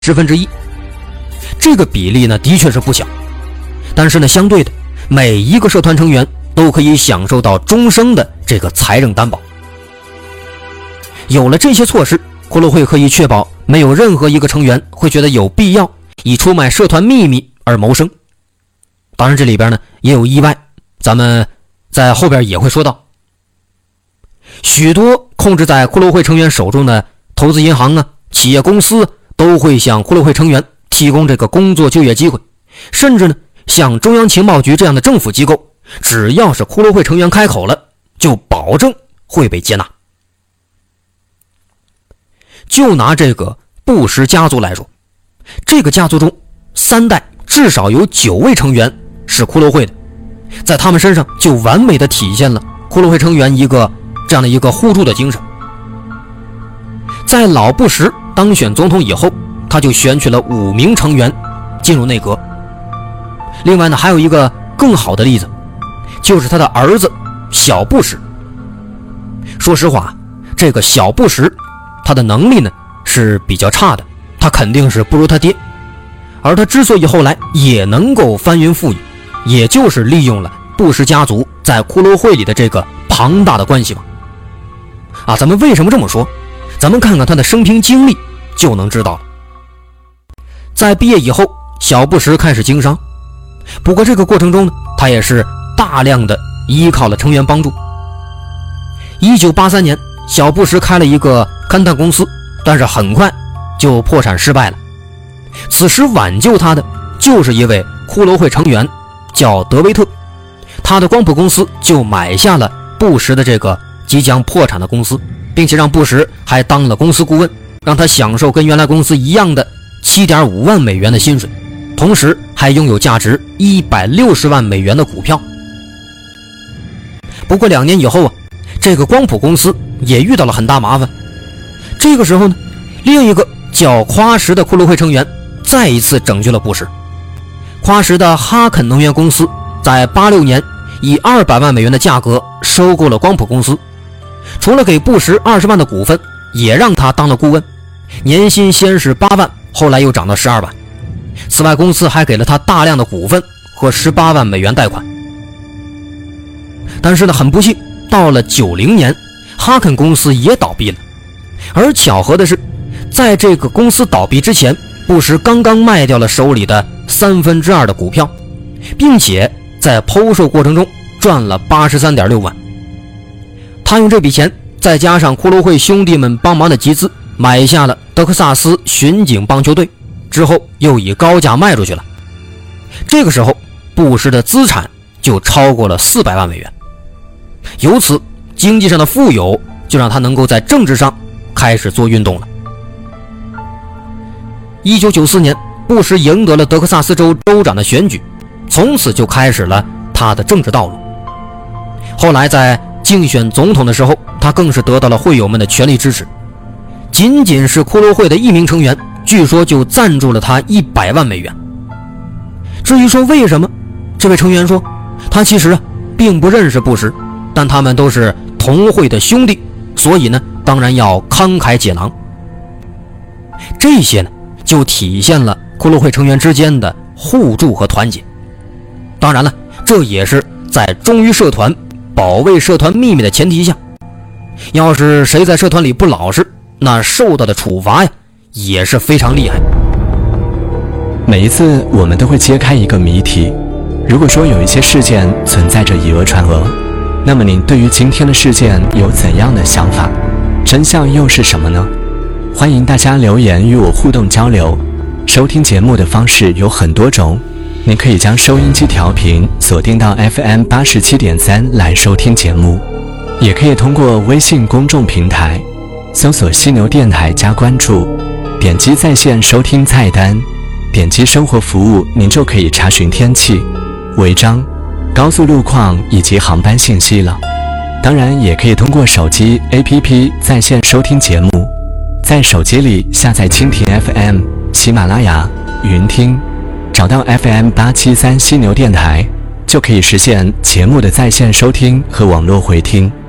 1/10，这个比例呢的确是不小，但是呢相对的，每一个社团成员都可以享受到终生的这个财政担保。有了这些措施，骷髅会可以确保没有任何一个成员会觉得有必要以出卖社团秘密而谋生。当然这里边呢也有意外，咱们在后边也会说到。许多控制在骷髅会成员手中的投资银行啊、企业公司都会向骷髅会成员提供这个工作就业机会，甚至呢像中央情报局这样的政府机构，只要是骷髅会成员开口了，就保证会被接纳。就拿这个布什家族来说，这个家族中3代至少有9位成员是骷髅会的，在他们身上就完美的体现了骷髅会成员这样的一个互助的精神。在老布什当选总统以后，他就选取了5名成员进入内阁。另外呢，还有一个更好的例子，就是他的儿子小布什。说实话，这个小布什他的能力呢是比较差的，他肯定是不如他爹。而他之所以后来也能够翻云覆雨，也就是利用了布什家族在骷髅会里的这个庞大的关系网。咱们为什么这么说？咱们看看他的生平经历就能知道了。在毕业以后，小布什开始经商，不过这个过程中呢，他也是大量的依靠了成员帮助。1983年，小布什开了一个勘探公司，但是很快就破产失败了。此时挽救他的就是一位骷髅会成员，叫德维特。他的光谱公司就买下了布什的这个即将破产的公司，并且让布什还当了公司顾问，让他享受跟原来公司一样的7.5万美元的薪水，同时还拥有价值160万美元的股票。不过2年以后这个光谱公司也遇到了很大麻烦。这个时候呢，另一个叫夸什的骷髅会成员再一次拯救了布什。夸什的哈肯能源公司在86年以200万美元的价格收购了光谱公司，除了给布什20万的股份，也让他当了顾问，年薪先是8万，后来又涨到12万。此外，公司还给了他大量的股份和18万美元贷款。但是呢，很不幸，到了90年，哈肯公司也倒闭了。而巧合的是，在这个公司倒闭之前，布什刚刚卖掉了手里的2/3的股票，并且在抛售过程中赚了83.6万。他用这笔钱再加上骷髅会兄弟们帮忙的集资，买下了德克萨斯巡警棒球队，之后又以高价卖出去了。这个时候，布什的资产就超过了400万美元。由此，经济上的富有就让他能够在政治上开始做运动了。1994年，布什赢得了德克萨斯州州长的选举，从此就开始了他的政治道路。后来在竞选总统的时候，他更是得到了会友们的全力支持。仅仅是骷髅会的1名成员，据说就赞助了他100万美元。至于说为什么，这位成员说，他其实并不认识布什，但他们都是同会的兄弟，所以呢，当然要慷慨解囊。这些呢，就体现了骷髅会成员之间的互助和团结。当然了，这也是在忠于社团、保卫社团秘密的前提下。要是谁在社团里不老实，那受到的处罚呀，也是非常厉害。 每一次我们都会揭开一个谜题，如果说有一些事件存在着以讹传讹，那么您对于今天的事件有怎样的想法？真相又是什么呢？欢迎大家留言与我互动交流。收听节目的方式有很多种，您可以将收音机调频锁定到 FM 87.3来收听节目，也可以通过微信公众平台搜索犀牛电台加关注，点击在线收听菜单，点击生活服务，您就可以查询天气、违章、高速路况以及航班信息了。当然也可以通过手机 APP 在线收听节目，在手机里下载蜻蜓 FM、 喜马拉雅、云听，找到 FM 873犀牛电台，就可以实现节目的在线收听和网络回听。